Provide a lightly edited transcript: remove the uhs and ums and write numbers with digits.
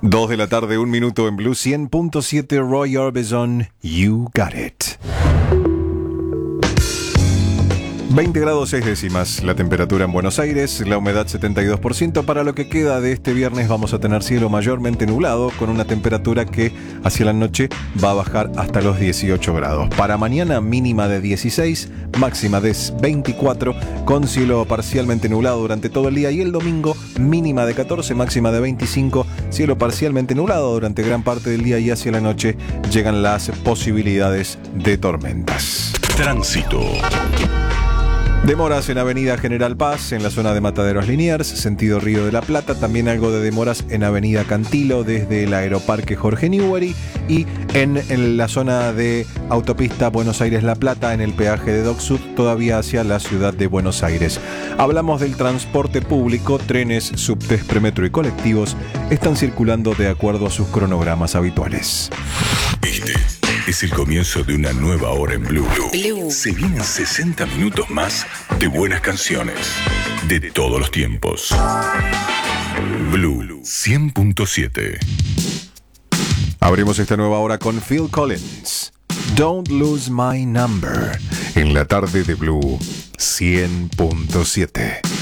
2 de la tarde, 1 minuto en Blue 100.7. Roy Orbison, You Got It. 20 grados 6 décimas la temperatura en Buenos Aires, la humedad 72%. Para lo que queda de este viernes vamos a tener cielo mayormente nublado con una temperatura que hacia la noche va a bajar hasta los 18 grados. Para mañana mínima de 16, máxima de 24 con cielo parcialmente nublado durante todo el día, y el domingo mínima de 14, máxima de 25, cielo parcialmente nublado durante gran parte del día, y hacia la noche llegan las posibilidades de tormentas. Tránsito. Demoras en Avenida General Paz, en la zona de Mataderos Liniers, sentido Río de la Plata. También algo de demoras en Avenida Cantilo, desde el Aeroparque Jorge Newbery. Y en la zona de Autopista Buenos Aires-La Plata, en el peaje de Dock Sud, todavía hacia la ciudad de Buenos Aires. Hablamos del transporte público. Trenes, subtes, premetro y colectivos están circulando de acuerdo a sus cronogramas habituales. Este es el comienzo de una nueva hora en Blue. Se vienen 60 minutos más de buenas canciones de todos los tiempos. Blue 100.7. Abrimos esta nueva hora con Phil Collins, Don't Lose My Number, en la tarde de Blue 100.7.